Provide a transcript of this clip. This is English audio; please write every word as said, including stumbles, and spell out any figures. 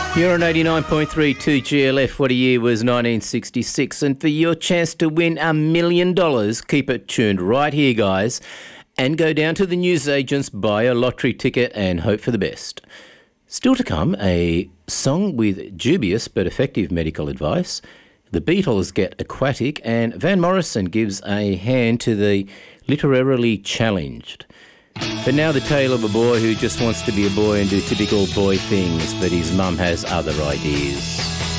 You're on eighty-nine point three two G L F. What a year was nineteen sixty-six. And for your chance to win a million dollars, keep it tuned right here, guys. And go down to the newsagents, buy a lottery ticket and hope for the best. Still to come, a song with dubious but effective medical advice. The Beatles get aquatic, and Van Morrison gives a hand to the literarily challenged. But now the tale of a boy who just wants to be a boy and do typical boy things, but his mum has other ideas.